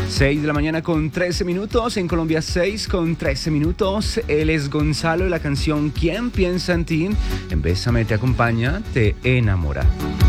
6 de la mañana con 13 minutos, en Colombia 6 con 13 minutos. Él es Gonzalo y la canción ¿Quién piensa en ti? En Bésame te acompaña, te enamora.